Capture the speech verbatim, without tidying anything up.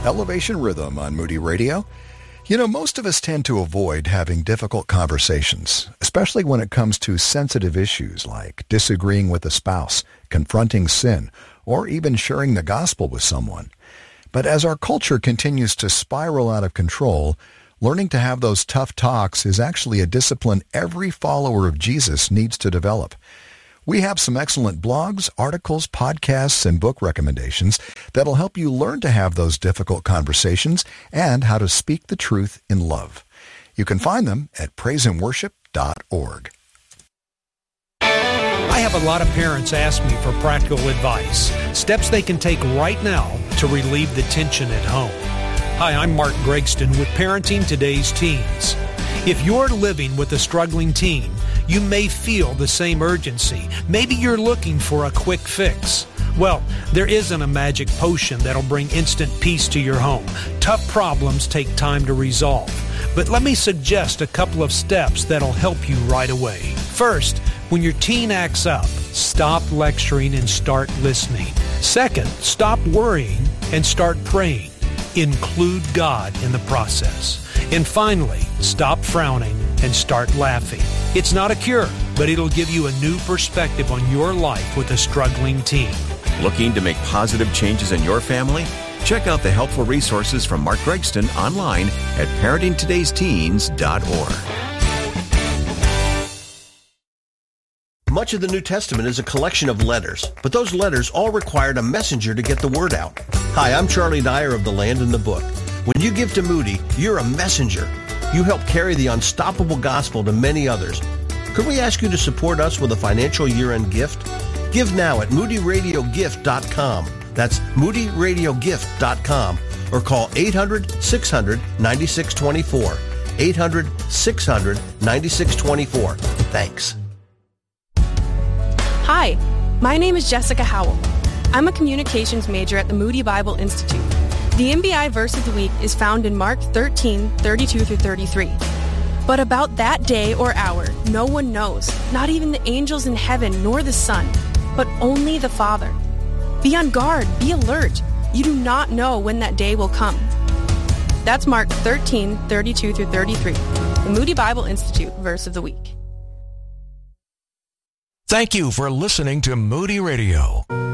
Elevation Rhythm on Moody Radio. You know, most of us tend to avoid having difficult conversations, especially when it comes to sensitive issues like disagreeing with a spouse, confronting sin, or even sharing the gospel with someone. But as our culture continues to spiral out of control, learning to have those tough talks is actually a discipline every follower of Jesus needs to develop. We have some excellent blogs, articles, podcasts, and book recommendations that'll help you learn to have those difficult conversations and how to speak the truth in love. You can find them at praise and worship dot org. I have a lot of parents ask me for practical advice, steps they can take right now to relieve the tension at home. Hi, I'm Mark Gregston with Parenting Today's Teens. If you're living with a struggling teen, you may feel the same urgency. Maybe you're looking for a quick fix. Well, there isn't a magic potion that'll bring instant peace to your home. Tough problems take time to resolve. But let me suggest a couple of steps that'll help you right away. First, when your teen acts up, stop lecturing and start listening. Second, stop worrying and start praying. Include God in the process. And finally, stop frowning and start laughing. It's not a cure, but it'll give you a new perspective on your life with a struggling teen. Looking to make positive changes in your family? Check out the helpful resources from Mark Gregston online at parenting todays teens dot org. Much of the New Testament is a collection of letters, but those letters all required a messenger to get the word out. Hi, I'm Charlie Dyer of The Land and the Book. When you give to Moody, you're a messenger. You help carry the unstoppable gospel to many others. Could we ask you to support us with a financial year-end gift? Give now at moody radio gift dot com. That's moody radio gift dot com. Or call eight hundred, six hundred, ninety-six twenty-four. eight hundred, six hundred, ninety-six twenty-four. Thanks. Hi, my name is Jessica Howell. I'm a communications major at the Moody Bible Institute. The M B I verse of the week is found in Mark thirteen, thirty-two through thirty-three. But about that day or hour, no one knows, not even the angels in heaven nor the Son, but only the Father. Be on guard, be alert. You do not know when that day will come. That's Mark thirteen, thirty-two through thirty-three, the Moody Bible Institute verse of the week. Thank you for listening to Moody Radio.